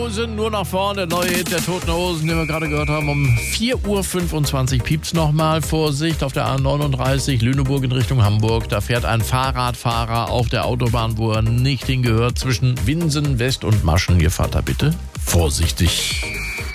Hosen, nur nach vorne, der neue Hit der Toten Hosen, den wir gerade gehört haben. Um 4.25 Uhr piept's nochmal. Vorsicht auf der A39 Lüneburg in Richtung Hamburg. Da fährt ein Fahrradfahrer auf der Autobahn, wo er nicht hingehört, zwischen Winsen West und Maschen. Ihr fahrt da bitte vorsichtig.